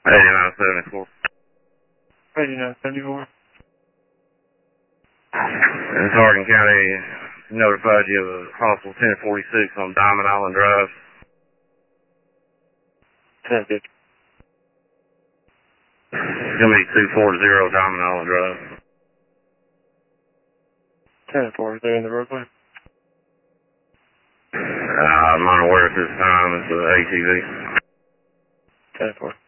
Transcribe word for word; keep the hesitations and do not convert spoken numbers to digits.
eighty-nine seventy-four. eighty-nine seventy-four. And Hardin County notified you of a possible ten forty-six on Diamond Island Drive. ten fifty. It's going to be two forty Diamond Island Drive. ten forty, they're in the roadway. Uh, I'm not aware at this time. It's an A T V. ten four.